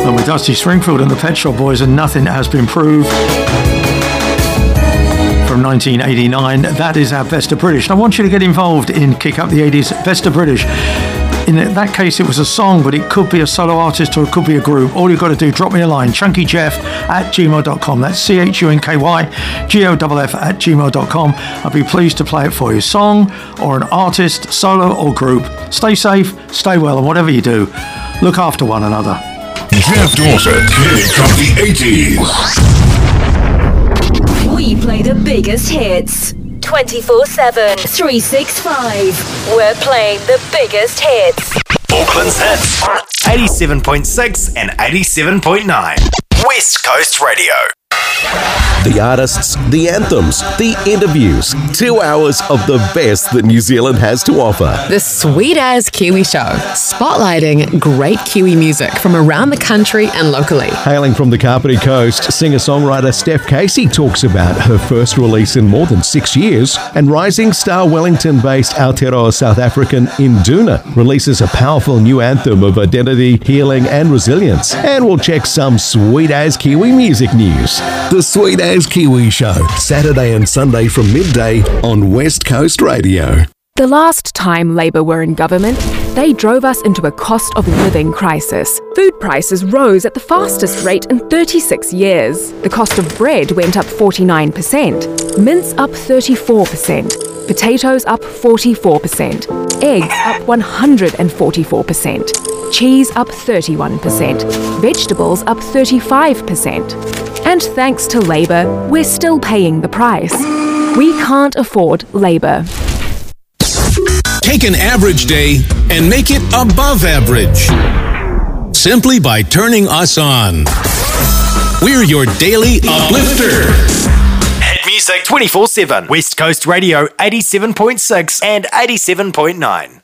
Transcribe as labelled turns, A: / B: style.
A: And with Dusty Springfield and the Pet Shop Boys and Nothing Has Been Proved from 1989, that is our Best of British. And I want you to get involved in Kick Up the 80s Best of British. In that case, it was a song, but it could be a solo artist or it could be a group. All you've got to do, drop me a line, chunkyjeff@gmail.com. That's CHUNKYGOFF@gmail.com. I'd be pleased to play it for you. Song or an artist, solo or group. Stay safe, stay well, and whatever you do, look after one another.
B: Jeff Dawson, Kick Up the 80s.
C: We play the biggest hits. 24/7, 365. We're playing the biggest hits.
D: Auckland's hits on 87.6 and 87.9. West Coast Radio.
E: The artists, the anthems, the interviews. 2 hours of the best that New Zealand has to offer.
F: The Sweet As Kiwi Show, spotlighting great Kiwi music from around the country and locally.
G: Hailing from the Kapiti Coast, singer-songwriter Steph Casey talks about her first release in more than 6 years, and rising star Wellington-based Aotearoa South African Induna releases a powerful new anthem of identity, healing and resilience. And we'll check some Sweet As Kiwi music news.
E: The Sweet As Kiwi Show, Saturday and Sunday from midday on West Coast Radio.
H: The last time Labour were in government, they drove us into a cost of living crisis. Food prices rose at the fastest rate in 36 years. The cost of bread went up 49%, mince up 34%, potatoes up 44%, eggs up 144%, cheese up 31%, vegetables up 35%. And thanks to Labour, we're still paying the price. We can't afford Labour.
I: Take an average day and make it above average. Simply by turning us on. We're your daily uplifter.
D: Hit music 24/7. West Coast Radio 87.6 and 87.9.